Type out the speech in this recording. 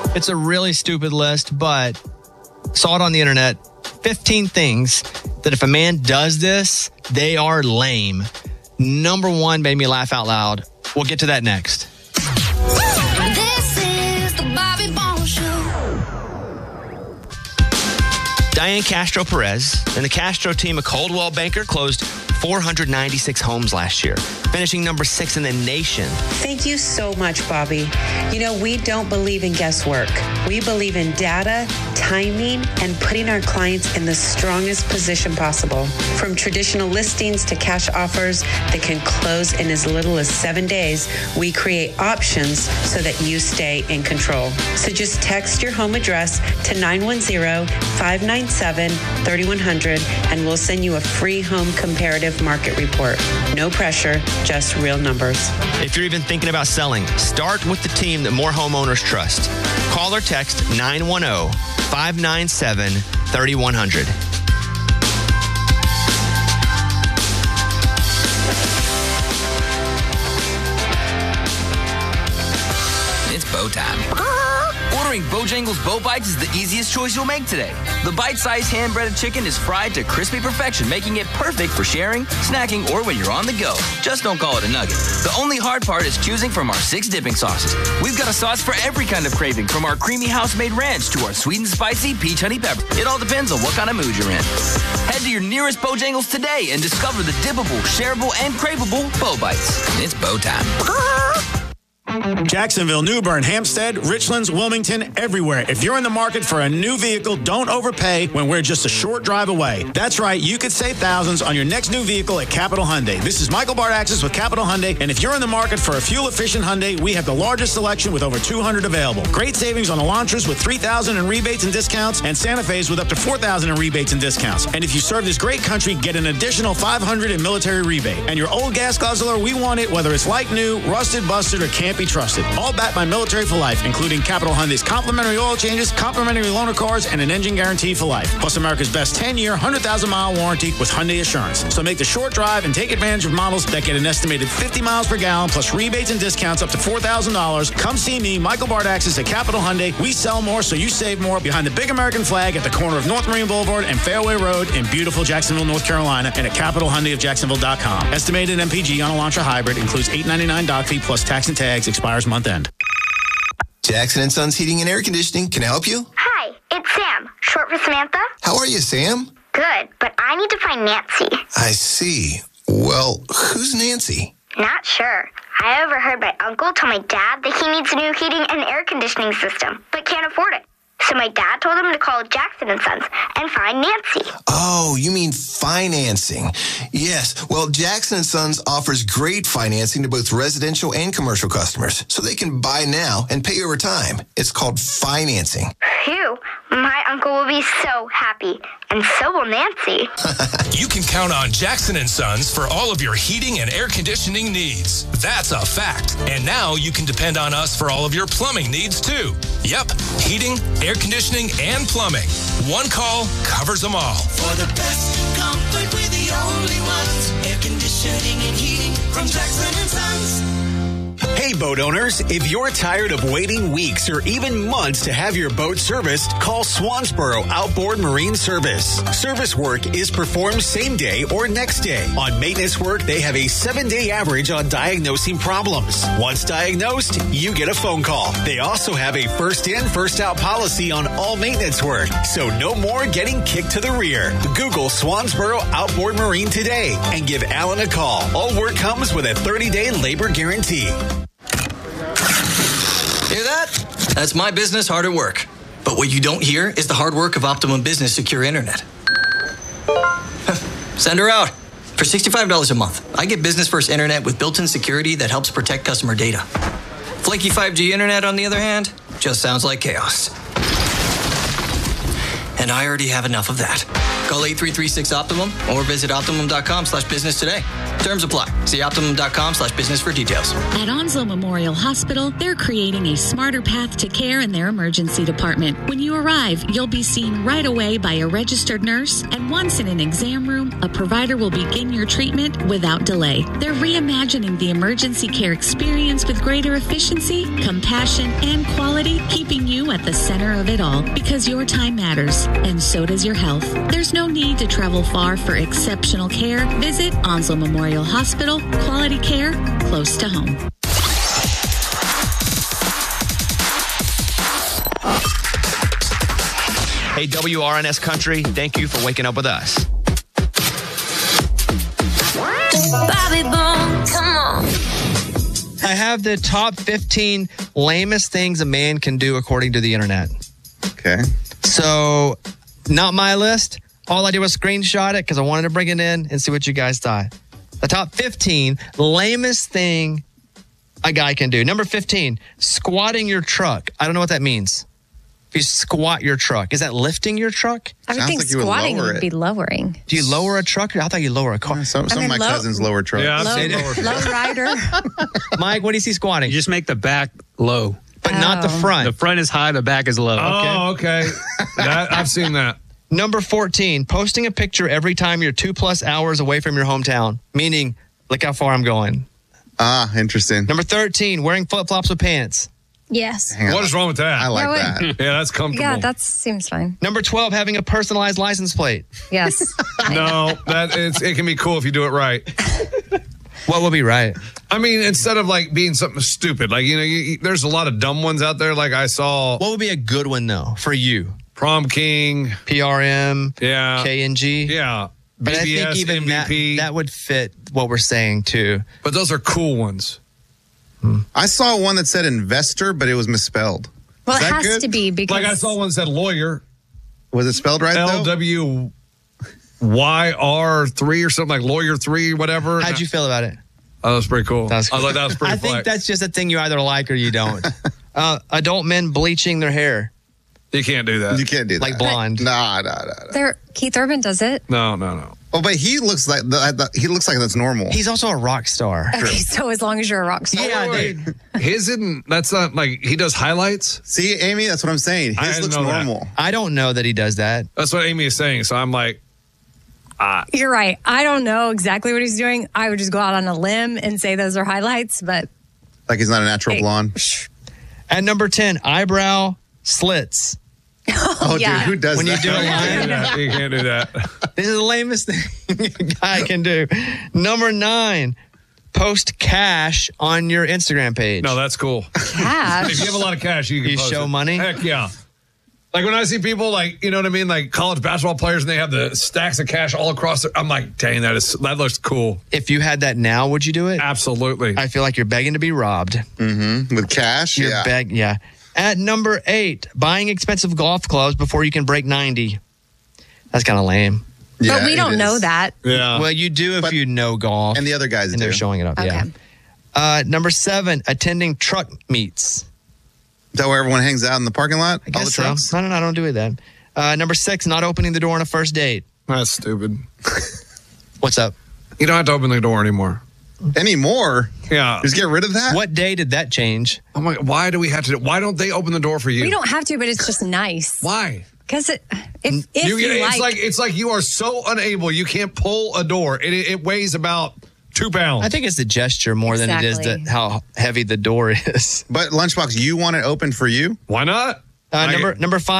It's a really stupid list, but saw it on the internet. 15 things that if a man does this, they are lame. Number one made me laugh out loud. We'll get to that next. This is the Bobby Bones Show. Diane Castro Perez and the Castro team of Coldwell Banker closed 496 homes last year, finishing number 6 in the nation. Thank you so much, Bobby. You know, we don't believe in guesswork. We believe in data, timing, and putting our clients in the strongest position possible. From traditional listings to cash offers that can close in as little as 7 days, we create options so that you stay in control. So just text your home address to 910-597-3100 and we'll send you a free home comparative market report. No pressure, just real numbers. If you're even thinking about selling, start with the team that more homeowners trust. Call or text 910-597-3100. It's bow time. Ordering Bojangles Bow Bites is the easiest choice you'll make today. The bite-sized hand-breaded chicken is fried to crispy perfection, making it perfect for sharing, snacking, or when you're on the go. Just don't call it a nugget. The only hard part is choosing from our 6 dipping sauces. We've got a sauce for every kind of craving, from our creamy house-made ranch to our sweet and spicy peach honey pepper. It all depends on what kind of mood you're in. Head to your nearest Bojangles today and discover the dippable, shareable, and craveable Bow Bites. It's bow time. Jacksonville, New Bern, Hampstead, Richlands, Wilmington, everywhere. If you're in the market for a new vehicle, don't overpay when we're just a short drive away. That's right, you could save thousands on your next new vehicle at Capital Hyundai. This is Michael Bardaxis with Capital Hyundai, and if you're in the market for a fuel-efficient Hyundai, we have the largest selection with over 200 available. Great savings on Elantras with $3,000 in rebates and discounts, and Santa Fe's with up to $4,000 in rebates and discounts. And if you serve this great country, get an additional $500 in military rebate. And your old gas guzzler, we want it whether it's like new, rusted, busted, or can't be trusted. All backed by Military for Life, including Capital Hyundai's complimentary oil changes, complimentary loaner cars, and an engine guarantee for life. Plus America's best 10-year, 100,000-mile warranty with Hyundai Assurance. So make the short drive and take advantage of models that get an estimated 50 miles per gallon, plus rebates and discounts up to $4,000. Come see me, Michael Bardaxis at Capital Hyundai. We sell more, so you save more. Behind the big American flag at the corner of North Marine Boulevard and Fairway Road in beautiful Jacksonville, North Carolina, and at CapitalHyundaiofJacksonville.com. Estimated MPG on Elantra Hybrid includes $899 doc fee plus tax and tags. Expires month end. Jackson & Sons Heating and Air Conditioning. Can I help you? Hi, it's Sam, short for Samantha. How are you, Sam? Good, but I need to find Nancy. I see. Well, who's Nancy? Not sure. I overheard my uncle tell my dad that he needs a new heating and air conditioning system, but can't afford it. So my dad told him to call Jackson & Sons and find Nancy. Oh, you mean financing. Yes. Well, Jackson & Sons offers great financing to both residential and commercial customers, so they can buy now and pay over time. It's called financing. Phew. My uncle will be so happy, and so will Nancy. You can count on Jackson & Sons for all of your heating and air conditioning needs. That's a fact. And now you can depend on us for all of your plumbing needs, too. Yep, heating, air conditioning, and plumbing. One call covers them all. For the best comfort, we're the only ones. Air conditioning and heating from Jackson & Sons. Hey, boat owners, if you're tired of waiting weeks or even months to have your boat serviced, call Swansboro Outboard Marine Service. Service work is performed same day or next day. On maintenance work, they have a 7-day average on diagnosing problems. Once diagnosed, you get a phone call. They also have a first in, first out policy on all maintenance work, so no more getting kicked to the rear. Google Swansboro Outboard Marine today and give Alan a call. All work comes with a 30-day labor guarantee. Hear that? That's my business hard at work. But what you don't hear is the hard work of Optimum Business Secure Internet. Send her out. For $65 a month, I get business first internet with built-in security that helps protect customer data. Flaky 5G internet, on the other hand, just sounds like chaos. And I already have enough of that. Call 8336-OPTIMUM or visit optimum.com/business today. Terms apply. See Optimum.com/business for details. At Onslow Memorial Hospital, they're creating a smarter path to care in their emergency department. When you arrive, you'll be seen right away by a registered nurse, and once in an exam room, a provider will begin your treatment without delay. They're reimagining the emergency care experience with greater efficiency, compassion, and quality, keeping you at the center of it all, because your time matters, and so does your health. There's no need to travel far for exceptional care. Visit Onslow Memorial Hospital. Quality care close to home. Hey, WRNS Country, thank you for waking up with us. Bobby Bone, come on. I have the top 15 lamest things a man can do according to the internet. Okay. So, not my list. All I did was screenshot it because I wanted to bring it in and see what you guys thought. The top 15 lamest thing a guy can do. Number 15, squatting your truck. I don't know what that means. If you squat your truck, is that lifting your truck? I would think squatting would be lowering. Do you lower a truck? I thought you lower a car. Yeah, some of my cousins lower trucks. Yeah, low rider. Mike, what do you see squatting? You just make the back low. But not the front. The front is high, the back is low. Oh, okay. I've seen that. Number 14, posting a picture every time you're 2+ hours away from your hometown. Meaning, look how far I'm going. Ah, interesting. Number 13, wearing flip-flops with pants. Yes. What is wrong with that? I like No, that. Yeah, that's comfortable. Yeah, that seems fine. Number 12, having a personalized license plate. Yes. No, it can be cool if you do it right. What would be right? I mean, instead of like being something stupid, like, there's a lot of dumb ones out there. Like I saw. What would be a good one, though, for you? Prom King. PRM. Yeah. KNG. Yeah. But I think BBS, even MVP. that would fit what we're saying, too. But those are cool ones. I saw one that said investor, but it was misspelled. Well, Is it that has good? to be because Like I saw one that said lawyer. Was it spelled right, though? LWYR3 or something, like lawyer 3, whatever. How'd you feel about it? Oh, that was pretty cool. That was cool. I thought that was pretty I think flack. that's just a thing you either like or you don't. Adult men bleaching their hair. You can't do that. You can't do that. Like blonde. Nah. Keith Urban does it. No. Oh, but he looks like that's normal. He's also a rock star. Okay, so as long as you're a rock star. Yeah, Wait. His isn't, that's not like, he does highlights? See, Amy, that's what I'm saying. I His didn't looks know that. normal. I don't know that he does that. That's what Amy is saying. So I'm like, You're right. I don't know exactly what he's doing. I would just go out on a limb and say those are highlights, but Like he's not a natural blonde. At number 10, eyebrow slits. Oh, yeah. dude, who does When that? you do a line, you can't do that. this is the lamest thing a guy can do. Number 9, post cash on your Instagram page. No, that's cool. cash. If you have a lot of cash, you can You post show it. money? Heck yeah. Like when I see people like, you know what I mean? Like college basketball players and they have the stacks of cash all across their, I'm like, dang, that looks cool. If you had that now, would you do it? Absolutely. I feel like you're begging to be robbed. Mm-hmm. With cash? You're Yeah. yeah. At number 8, buying expensive golf clubs before you can break 90. That's kind of lame. Yeah, But we it don't is. know that. Yeah. Well, you do if But- you know golf. And the other guys and do. they're showing it up. Okay. Yeah. Number 7, attending truck meets. Is that where everyone hangs out in the parking lot? I All guess the so. trucks? No, I don't do it then. Number 6, not opening the door on a first date. That's stupid. What's up? You don't have to open the door anymore. Anymore? Yeah. Just get rid of that? What day did that change? I'm like, why do we have to? Why don't they open the door for you? We don't have to, but it's just nice. Why? Because if It's like you are so unable. You can't pull a door. It weighs about 2 pounds. I think it's the gesture more than it is Exactly. how heavy the door is. But Lunchbox, you want it open for you? Why not? Number 5,